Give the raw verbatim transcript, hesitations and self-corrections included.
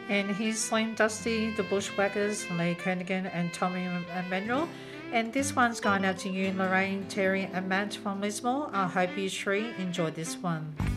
And here's Slim Dusty, the Bushwhackers, Lee Kernigan and Tommy Emmanuel. And this one's going out to you, Lorraine, Terry and Matt from Lismore. I hope you three enjoyed this one.